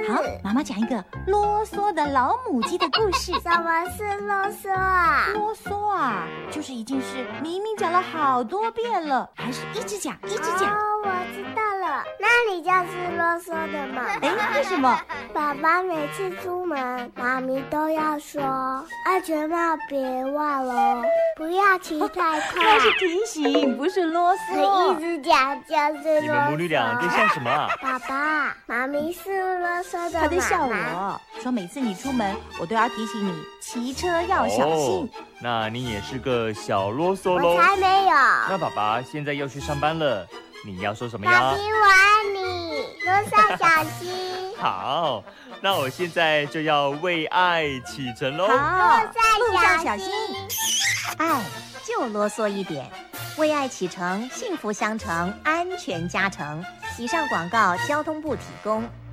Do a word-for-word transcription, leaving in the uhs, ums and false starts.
好，妈妈讲一个啰嗦的老母鸡的故事。 什么是啰嗦啊？ 啰嗦啊，就是一件事明明讲了好多遍了，还是一直讲一直讲。 哦，我知道了，那你就是啰嗦的嘛。 哎，为什么？ 爸爸每次出门，妈咪都要说安全帽别忘了，不要骑太快。 那是提醒，不是啰嗦。 一直讲就是啰嗦。 你们母女俩在笑什么啊？ 爸爸，妈咪是啰嗦的妈妈。 他在笑我，说每次你出门，我都要提醒你骑车要小心。 哦，那你也是个小啰嗦喽。 我才没有。 那爸爸现在要去上班了，你要说什么呀？ 妈咪我爱你，路上小心。 好，那我现在就要为爱启程喽。 好， 路上小心。 爱就啰嗦一点，为爱启程，幸福相乘，安全加成。以上广告交通部提供。